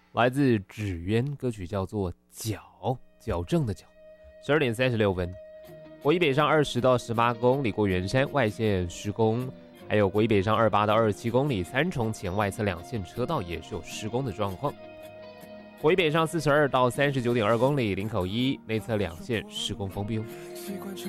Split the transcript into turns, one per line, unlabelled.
来自纸鸢，歌曲叫做矫正的矫。12点36分，国一北上20到18公里过圆山外线施工，还有国一北上28到27公里三重前外侧两线车道也是有施工的状况。国一北上42到39.2公里林口一内侧两线施工封闭哦。
习惯沉